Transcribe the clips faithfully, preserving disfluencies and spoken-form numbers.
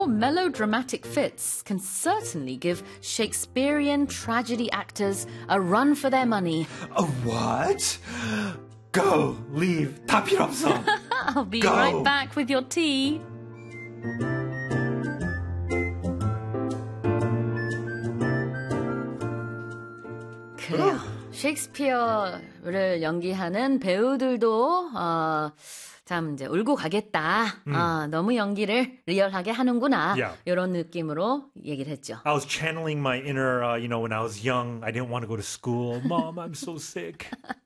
Melodramatic fits can certainly give Shakespearean tragedy actors a run for their money. A what? Go, leave, 다 필요 없어. I'll be Go. right back with your tea. 그래요. 셰익스피어를 연기하는 배우들도 어, 참 이제 울고 가겠다. 음. 아, 너무 연기를 리얼하게 하는구나. Yeah. 이런 느낌으로 얘기를 했죠. I was channeling my inner, uh, you know, when I was young, I didn't want to go to school. Mom, I'm so sick.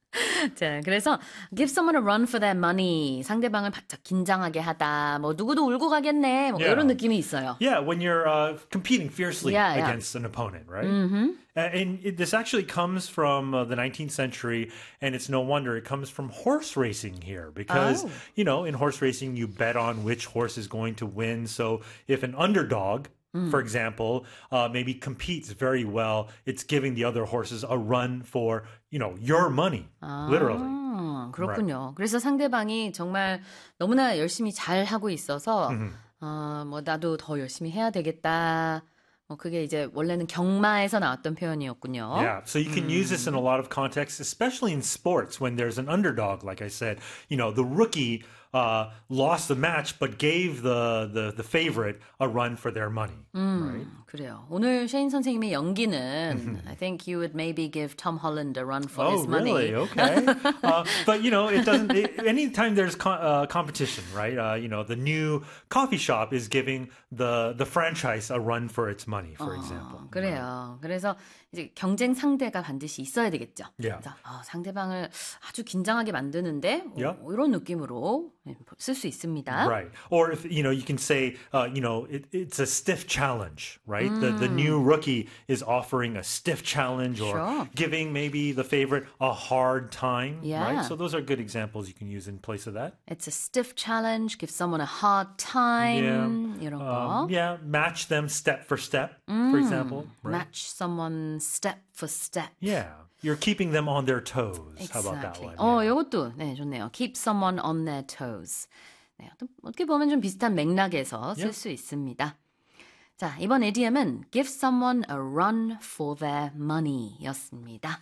자, 그래서 give someone a run for their money. 상대방을 바짝 긴장하게 하다. 뭐 누구도 울고 가겠네. 뭐 Yeah. 이런 느낌이 있어요. Yeah, when you're uh, competing fiercely Yeah, yeah. against an opponent, right? Mm-hmm. Uh, and it, this actually comes from uh, the nineteenth century, and it's no wonder it comes from horse racing here because, Oh. you know, in horse racing, you bet on which horse is going to win. So if an underdog, for example, uh, maybe competes very well, it's giving the other horses a run for, you know, your money, 아, literally. 그렇군요. 그래서 상대방이 정말 너무나 열심히 잘 하고 있어서 어, 뭐 나도 더 열심히 해야 되겠다. 뭐 그게 이제 원래는 경마에서 나왔던 표현이었군요. Yeah, so you can use this in a lot of contexts, especially in sports when there's an underdog. Like I said, you know, the rookie uh, lost the match but gave the, the, the favorite a run for their money. 음, Right? 그래요. 오늘 셰인 선생님의 연기는 I think you would maybe give Tom Holland a run for Oh, his money. really? Okay. uh, but, you know, it doesn't... It, anytime there's co- uh, competition, right? Uh, you know, the new coffee shop is giving the, the franchise a run for its money, for 어, example. 그래요. 그래서 이제 경쟁 상대가 반드시 있어야 되겠죠. Yeah. 그래서 어, 상대방을 아주 긴장하게 만드는데 Yeah. 어, 이런 느낌으로 쓸 수 있습니다. Right. Or if, you know, you can say, uh, you know, it, it's a stiff challenge, right? The, the new rookie is offering a stiff challenge or Sure. giving maybe the favorite a hard time, Yeah. right? So those are good examples you can use in place of that. It's a stiff challenge, give someone a hard time, 이런 거. Um, yeah, match them step for step, for example. Right? Match someone step for step. Yeah. You're keeping them on their toes. How about that Exactly. one? 어, Yeah. 이것도 네, 좋네요. Keep someone on their toes. 네, 어떻게 보면 좀 비슷한 맥락에서 쓸 수 있습니다. 자, 이번 이디엄은 give someone a run for their money 였습니다.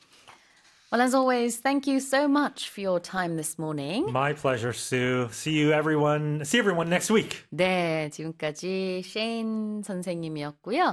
Well, as always, thank you so much for your time this morning. My pleasure, Sue. See you everyone. See everyone next week. 네, 지금까지 셰인 선생님이었고요.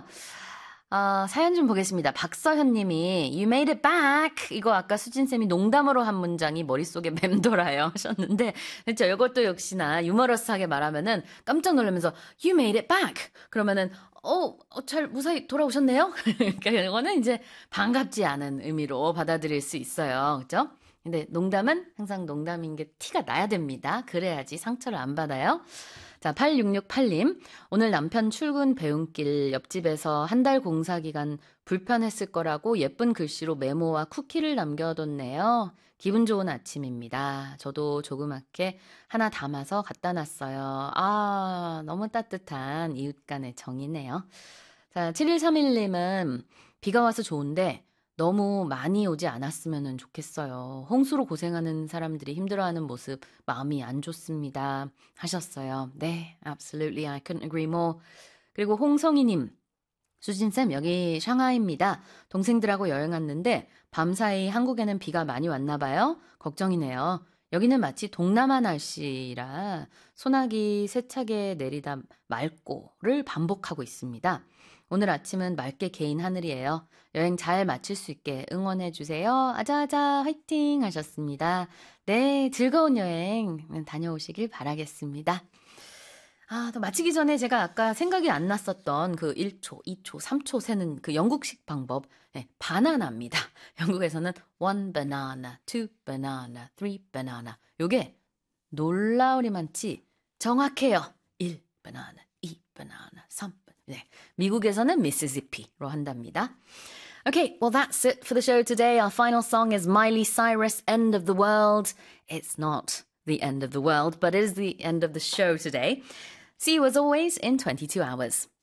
어, 사연 좀 보겠습니다. 박서현 님이 You made it back. 이거 아까 수진쌤이 농담으로 한 문장이 머릿속에 맴돌아요 하셨는데 그렇죠. 이것도 역시나 유머러스하게 말하면은 깜짝 놀라면서 You made it back. 그러면은 어, 어, 잘 무사히 돌아오셨네요. 그러니까 이거는 이제 반갑지 않은 의미로 받아들일 수 있어요. 그렇죠? 근데 농담은 항상 농담인 게 티가 나야 됩니다. 그래야지 상처를 안 받아요. 자, 팔육육팔 님. 오늘 남편 출근 배웅길 옆집에서 한 달 공사 기간 불편했을 거라고 예쁜 글씨로 메모와 쿠키를 남겨뒀네요. 기분 좋은 아침입니다. 저도 조그맣게 하나 담아서 갖다 놨어요. 아, 너무 따뜻한 이웃 간의 정이네요. 자, 칠일삼일 님은 비가 와서 좋은데 너무 많이 오지 않았으면 좋겠어요. 홍수로 고생하는 사람들이 힘들어하는 모습 마음이 안 좋습니다. 하셨어요. 네, absolutely. I couldn't agree more. 그리고 홍성희님. 수진쌤, 여기 샹하이입니다. 동생들하고 여행 왔는데 밤사이 한국에는 비가 많이 왔나 봐요. 걱정이네요. 여기는 마치 동남아 날씨라 소나기 세차게 내리다 맑고를 반복하고 있습니다. 오늘 아침은 맑게 개인 하늘이에요. 여행 잘 마칠 수 있게 응원해 주세요. 아자아자 화이팅 하셨습니다. 네, 즐거운 여행 다녀오시길 바라겠습니다. 아, 또 마치기 전에 제가 아까 생각이 안 났었던 그 일 초, 이 초, 삼 초 세는 그 영국식 방법. 네, 바나나입니다. 영국에서는 one banana, two banana, three banana. 요게 놀라우리만치 정확해요. 일 banana, 이 banana, 삼 banana. 네, 미국에서는 Mississippi로 한답니다. Okay, well that's it for the show today. Our final song is Miley Cyrus, End of the World. It's not the end of the world, but it is the end of the show today. See you as always in twenty-two hours.